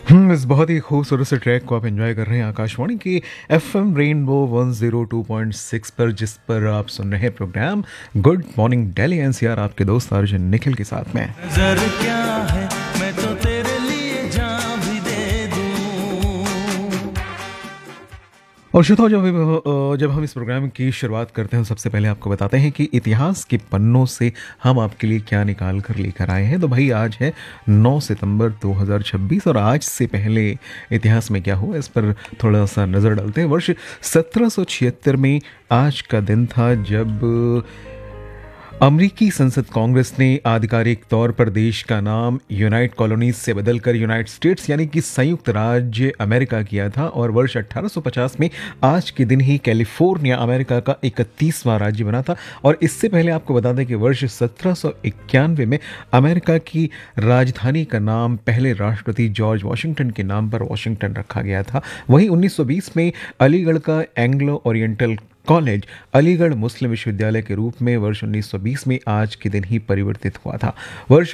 इस बहुत ही खूबसूरत से ट्रैक को आप एंजॉय कर रहे हैं आकाशवाणी की एफएम रेनबो 102.6 पर, जिस पर आप सुन रहे हैं programme good morning Delhi NCR आपके दोस्त अर्जुन निखिल के साथ में। नजर क्या है, मैं तो तेरे लिए जान भी दे दूं। और श्रोताओ, जब हम इस प्रोग्राम की शुरुआत करते हैं सबसे पहले आपको बताते हैं कि इतिहास के पन्नों से हम आपके लिए क्या निकाल कर लेकर आए हैं। तो भाई, आज है 9 सितंबर 2026 और आज से पहले इतिहास में क्या हुआ इस पर थोड़ा सा नज़र डालते हैं। वर्ष 1776 में आज का दिन था जब अमेरिकी संसद कांग्रेस ने आधिकारिक तौर पर देश का नाम यूनाइटेड कॉलोनीज से बदलकर यूनाइटेड स्टेट्स यानी कि संयुक्त राज्य अमेरिका किया था। और वर्ष 1850 में आज के दिन ही कैलिफोर्निया अमेरिका का 31वां राज्य बना था। और इससे पहले आपको बता दें कि वर्ष 1791 में अमेरिका की राजधानी का नाम पहले राष्ट्रपति जॉर्ज वॉशिंगटन के नाम पर वॉशिंगटन रखा गया था। वहीं 1920 में अलीगढ़ का एंग्लो ओरिएंटल कॉलेज अलीगढ़ मुस्लिम विश्वविद्यालय के रूप में वर्ष 1920 में आज के दिन ही परिवर्तित हुआ था। वर्ष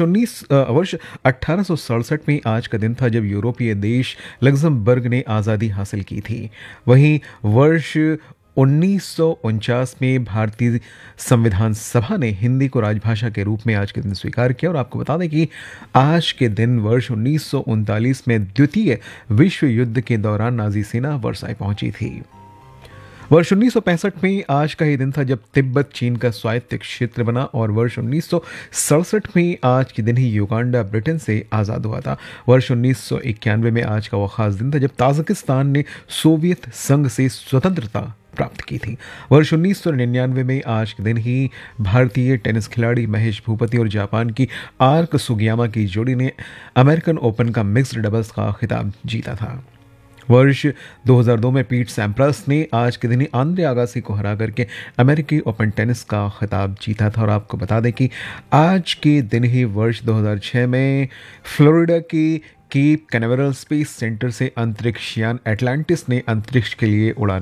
1867 में आज का दिन था जब यूरोपीय देश लग्जमबर्ग ने आज़ादी हासिल की थी। वहीं वर्ष 1949 में भारतीय संविधान सभा ने हिंदी को राजभाषा के रूप में आज के दिन स्वीकार किया। और आपको बता दें कि आज के दिन वर्ष 1939 में द्वितीय विश्व युद्ध के दौरान नाजी सेना वर्साई पहुंची थी। वर्ष 1965 में आज का ही दिन था जब तिब्बत चीन का स्वायत्त क्षेत्र बना। और वर्ष 1967 में आज के दिन ही युगांडा ब्रिटेन से आज़ाद हुआ था। वर्ष 1991 में आज का वो खास दिन था जब ताजिकिस्तान ने सोवियत संघ से स्वतंत्रता प्राप्त की थी। वर्ष 1999 में आज के दिन ही भारतीय टेनिस खिलाड़ी महेश भूपति और जापान की आर्क सुगियामा की जोड़ी ने अमेरिकन ओपन का मिक्स्ड डबल्स का खिताब जीता था। वर्ष 2002 में पीट सैम्प्रास ने आज के दिन ही आंद्रे आगासी को हरा करके अमेरिकी ओपन टेनिस का खिताब जीता था। और आपको बता दें कि आज के दिन ही वर्ष 2006 में फ्लोरिडा के केप कैनावेरल स्पेस सेंटर से अंतरिक्ष यान एटलांटिस ने अंतरिक्ष के लिए उड़ान